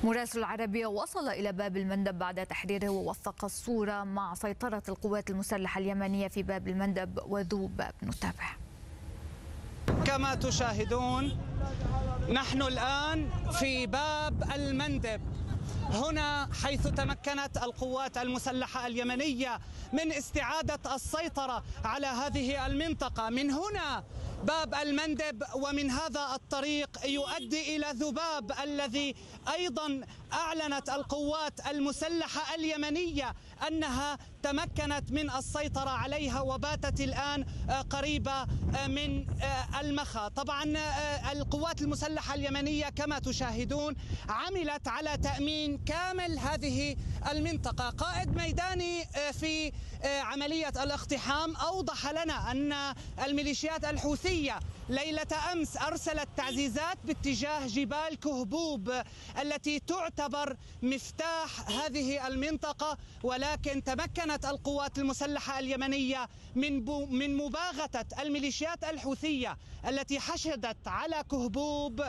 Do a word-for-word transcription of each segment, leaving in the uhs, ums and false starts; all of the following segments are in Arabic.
مراسل العربية وصل إلى باب المندب بعد تحريره ووثق الصورة مع سيطرة القوات المسلحة اليمنية في باب المندب وذو باب. نتابع. كما تشاهدون نحن الآن في باب المندب، هنا حيث تمكنت القوات المسلحة اليمنية من استعادة السيطرة على هذه المنطقة. من هنا باب المندب، ومن هذا الطريق يؤدي إلى ذباب الذي أيضا أعلنت القوات المسلحة اليمنية أنها تمكنت من السيطرة عليها وباتت الآن قريبة من المخا. طبعا القوات المسلحة اليمنية كما تشاهدون عملت على تأمين كامل هذه المنطقة. قائد ميداني في عملية الاقتحام أوضح لنا أن الميليشيات الحوثية ليلة أمس أرسلت تعزيزات باتجاه جبال كهبوب التي تعتبر مفتاح هذه المنطقة، ولكن تمكنت القوات المسلحة اليمنية من من مباغتة الميليشيات الحوثية التي حشدت على كهبوب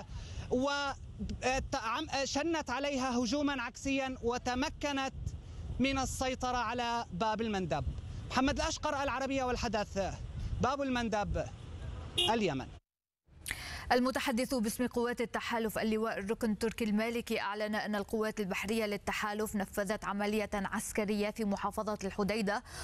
وشنت عليها هجوما عكسيا وتمكنت من السيطرة على باب المندب. محمد الأشقر، العربية والحدث، باب المندب، اليمن. المتحدث باسم قوات التحالف اللواء الركن تركي المالكي أعلن أن القوات البحرية للتحالف نفذت عملية عسكرية في محافظة الحديدة